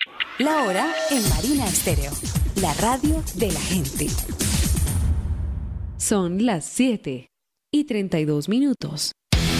La hora en Marina Estéreo, la radio de la gente. Son las 7:32.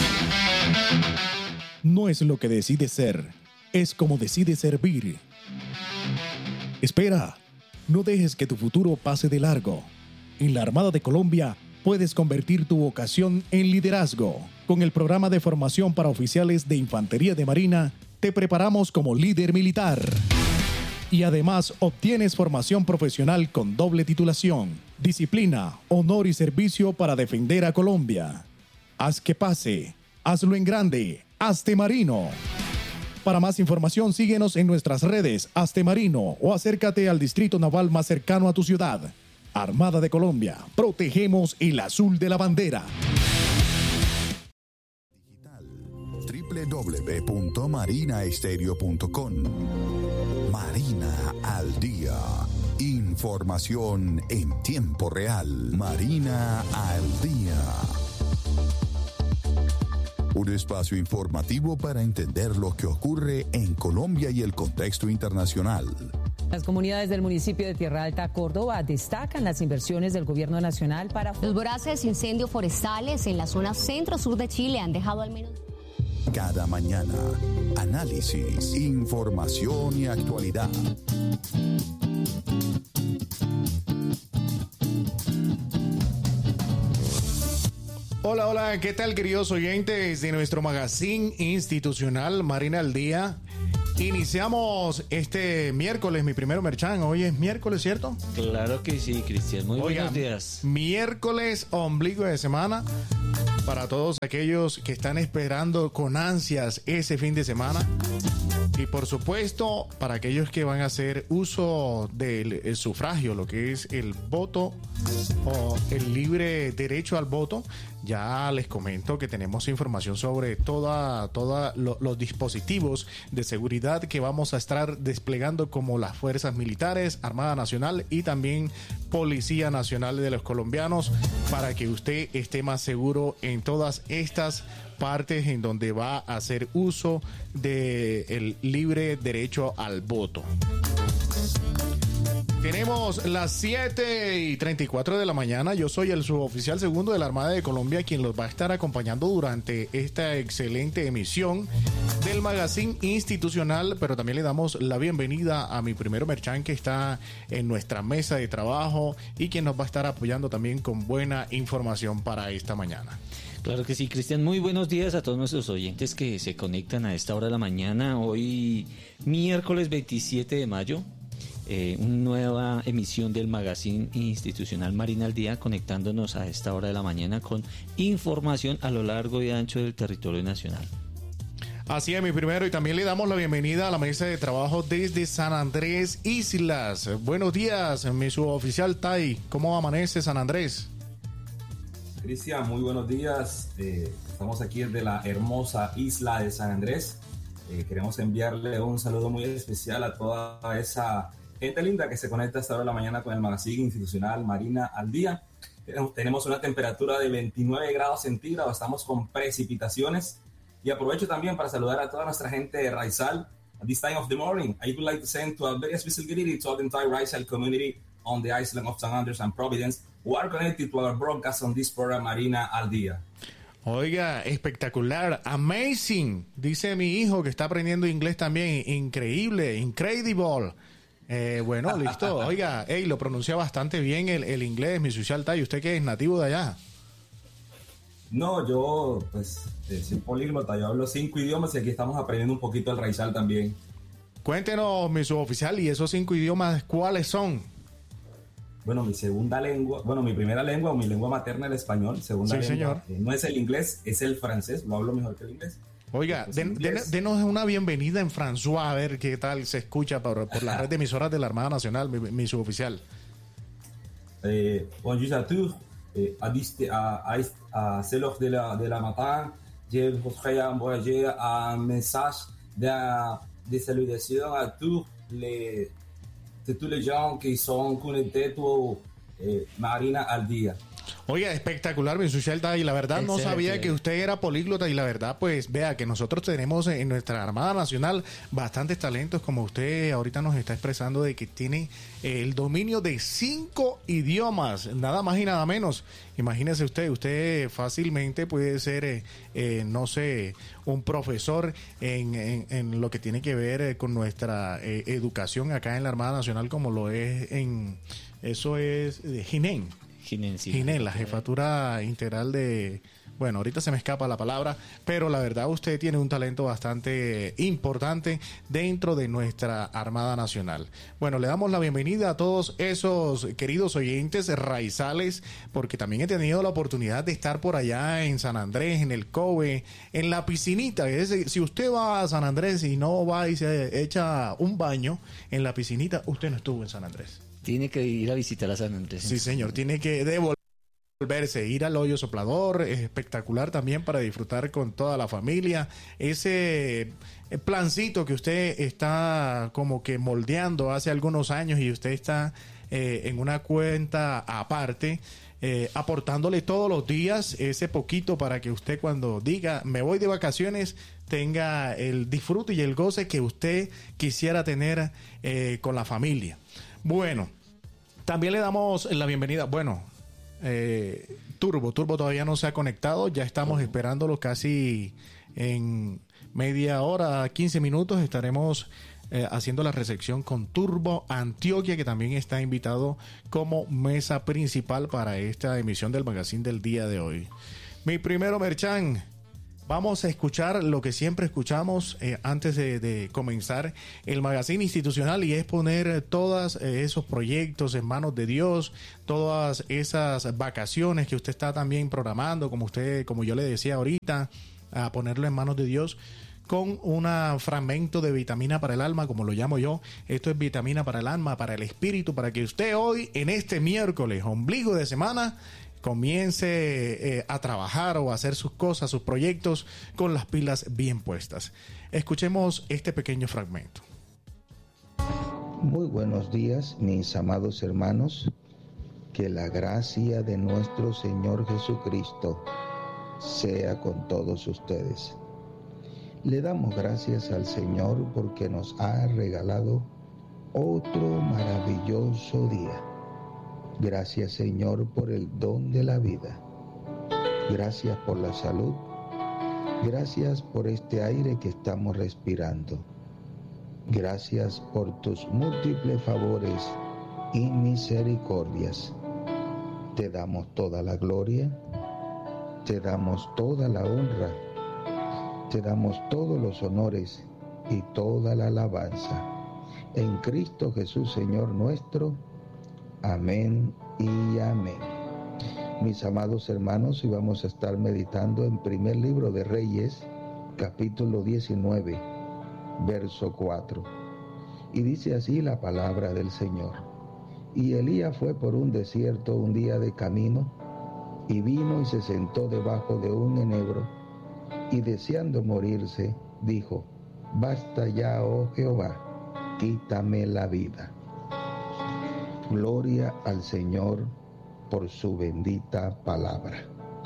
No es lo que decides ser, es como decides servir. Espera, no dejes que tu futuro pase de largo. En la Armada de Colombia puedes convertir tu vocación en liderazgo. Con el programa de formación para oficiales de Infantería de Marina, te preparamos como líder militar. Y además obtienes formación profesional con doble titulación, disciplina, honor y servicio para defender a Colombia. Haz que pase, hazlo en grande, hazte marino. Para más información síguenos en nuestras redes hazte marino o acércate al distrito naval más cercano a tu ciudad. Armada de Colombia, protegemos el azul de la bandera. www.marinaestereo.com. Marina al día. Información en tiempo real. Marina al día. Un espacio informativo para entender lo que ocurre en Colombia y el contexto internacional. Las comunidades del municipio de Tierra Alta, Córdoba, destacan las inversiones del gobierno nacional para... Los voraces incendios forestales en la zona centro-sur de Chile han dejado al menos... Cada mañana, análisis, información y actualidad. Hola, ¿qué tal, queridos oyentes de nuestro magazine institucional Marina al Día? Iniciamos este miércoles, mi primero merchan. Hoy es miércoles, ¿cierto? Claro que sí, Cristian. Muy buenos días. Miércoles, ombligo de semana. Para todos aquellos que están esperando con ansias ese fin de semana. Y por supuesto, para aquellos que van a hacer uso del sufragio, lo que es el voto o el libre derecho al voto, ya les comento que tenemos información sobre todos los dispositivos de seguridad que vamos a estar desplegando, como las fuerzas militares, Armada Nacional y también Policía Nacional de los colombianos, para que usted esté más seguro en todas estas partes en donde va a hacer uso del libre derecho al voto. Tenemos las 7:34 de la mañana. Yo soy el suboficial segundo de la Armada de Colombia, quien los va a estar acompañando durante esta excelente emisión del magazine institucional, pero también le damos la bienvenida a mi primero merchan, que está en nuestra mesa de trabajo y quien nos va a estar apoyando también con buena información para esta mañana. Claro que sí, Cristian. Muy buenos días a todos nuestros oyentes que se conectan a esta hora de la mañana. Hoy, miércoles 27 de mayo, una nueva emisión del magazine institucional Marina al Día, conectándonos a esta hora de la mañana con información a lo largo y ancho del territorio nacional. Así es, mi primero, y también le damos la bienvenida a la mesa de trabajo desde San Andrés Islas. Buenos días, mi suboficial Tai. ¿Cómo amanece San Andrés? Cristian, muy buenos días. Estamos aquí desde la hermosa isla de San Andrés. Queremos enviarle un saludo muy especial a toda esa gente linda que se conecta a esta hora de la mañana con el magazine institucional Marina al Día. Tenemos una temperatura de 29 grados centígrados, estamos con precipitaciones. Y aprovecho también para saludar a toda nuestra gente de Raizal. At this time of the morning, I would like to send to a very special greeting to the entire Raizal community on the island of San Andrés and Providence, who are connected to our broadcast on this program Marina al Día. Oiga, espectacular, amazing, dice mi hijo que está aprendiendo inglés también. Increíble, incredible. Bueno, listo. Oiga, lo pronuncia bastante bien el inglés, mi social Tai. ¿Usted que es nativo de allá? No, yo pues soy políglota, yo hablo 5 idiomas y aquí estamos aprendiendo un poquito el raizal también. Cuéntenos, mi suboficial, ¿y esos 5 idiomas cuáles son? Bueno, mi segunda lengua, mi primera lengua o mi lengua materna, el español. Segunda lengua, señor. No es el inglés, es el francés, lo hablo mejor que el inglés. Oiga, denos una bienvenida en François, a ver qué tal se escucha por la red de emisoras de la Armada Nacional, mi suboficial. Bonjour à tous. À ces heures de la matin, je voudrais envoyer un message de salutation à tous les gens qui sont connectés à Marina al Día. Oiga, espectacular, mi Suchelta, y la verdad no sabía que usted era políglota, y la verdad, pues vea que nosotros tenemos en nuestra Armada Nacional bastantes talentos, como usted ahorita nos está expresando, de que tiene el dominio de 5 idiomas, nada más y nada menos. Imagínese usted fácilmente puede ser, no sé, un profesor en lo que tiene que ver con nuestra educación acá en la Armada Nacional, como lo es eso es GINEN. GINEN, la Jefatura Integral de... Bueno, ahorita se me escapa la palabra, pero la verdad usted tiene un talento bastante importante dentro de nuestra Armada Nacional. Bueno, le damos la bienvenida a todos esos queridos oyentes raizales, porque también he tenido la oportunidad de estar por allá en San Andrés, en el COBE, en la piscinita. Es decir, si usted va a San Andrés y no va y se echa un baño en la piscinita, usted no estuvo en San Andrés. Tiene que ir a visitar a San Andrés. Sí, señor, tiene que devolverse, ir al Hoyo Soplador, es espectacular también para disfrutar con toda la familia. Ese plancito que usted está como que moldeando hace algunos años y usted está en una cuenta aparte, aportándole todos los días ese poquito para que usted cuando diga me voy de vacaciones tenga el disfrute y el goce que usted quisiera tener con la familia. Bueno, también le damos la bienvenida. Bueno, Turbo todavía no se ha conectado. Ya estamos esperándolo casi en media hora, 15 minutos. Estaremos haciendo la recepción con Turbo Antioquia, que también está invitado como mesa principal para esta emisión del magazine del día de hoy. Mi primero Merchan. Vamos a escuchar lo que siempre escuchamos antes de comenzar el magazine institucional, y es poner todos esos proyectos en manos de Dios, todas esas vacaciones que usted está también programando, como yo le decía ahorita, a ponerlo en manos de Dios con un fragmento de vitamina para el alma, como lo llamo yo. Esto es vitamina para el alma, para el espíritu, para que usted hoy, en este miércoles, ombligo de semana, comience a trabajar o a hacer sus cosas, sus proyectos con las pilas bien puestas. Escuchemos este pequeño fragmento. Muy buenos días, mis amados hermanos. Que la gracia de nuestro Señor Jesucristo sea con todos ustedes. Le damos gracias al Señor porque nos ha regalado otro maravilloso día. Gracias, Señor, por el don de la vida. Gracias por la salud. Gracias por este aire que estamos respirando. Gracias por tus múltiples favores y misericordias. Te damos toda la gloria, te damos toda la honra, te damos todos los honores y toda la alabanza. En Cristo Jesús, Señor nuestro. Amén y amén. Mis amados hermanos, hoy vamos a estar meditando en primer libro de Reyes, capítulo 19, verso 4. Y dice así la palabra del Señor. Y Elías fue por un desierto un día de camino, y vino y se sentó debajo de un enebro, y deseando morirse, dijo: Basta ya, oh Jehová, quítame la vida. Gloria al Señor por su bendita palabra.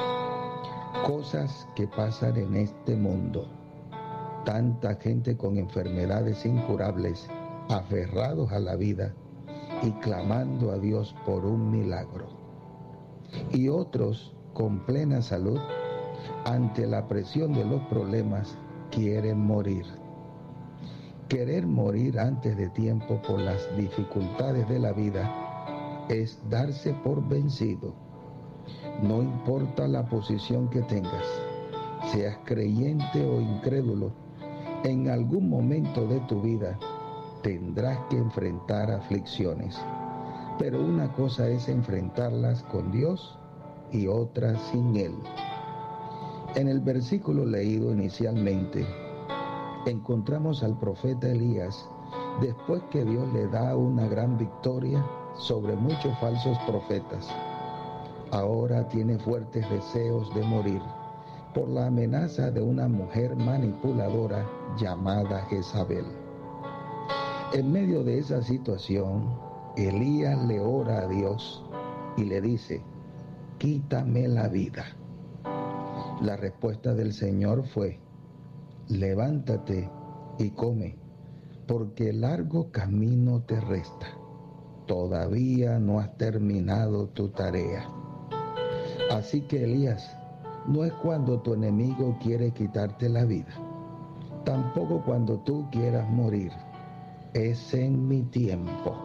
Cosas que pasan en este mundo. Tanta gente con enfermedades incurables, aferrados a la vida y clamando a Dios por un milagro. Y otros con plena salud, ante la presión de los problemas, quieren morir. Querer morir antes de tiempo por las dificultades de la vida es darse por vencido. No importa la posición que tengas, seas creyente o incrédulo, en algún momento de tu vida tendrás que enfrentar aflicciones. Pero una cosa es enfrentarlas con Dios y otra sin Él. En el versículo leído inicialmente, encontramos al profeta Elías después que Dios le da una gran victoria sobre muchos falsos profetas. Ahora tiene fuertes deseos de morir por la amenaza de una mujer manipuladora llamada Jezabel. En medio de esa situación, Elías le ora a Dios y le dice quítame la vida. La respuesta del Señor fue: levántate y come, porque largo camino te resta. Todavía no has terminado tu tarea. Así que, Elías, no es cuando tu enemigo quiere quitarte la vida, tampoco cuando tú quieras morir. Es en mi tiempo.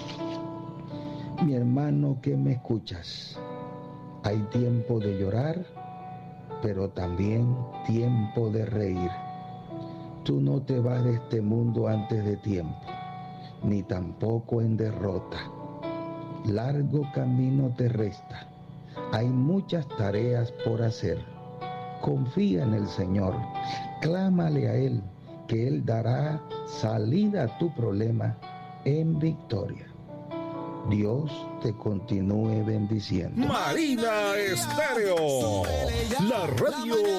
Mi hermano que me escuchas, hay tiempo de llorar, pero también tiempo de reír. Tú no te vas de este mundo antes de tiempo, ni tampoco en derrota. Largo camino te resta. Hay muchas tareas por hacer. Confía en el Señor. Clámale a Él, que Él dará salida a tu problema en victoria. Dios te continúe bendiciendo. Marina Estéreo, la radio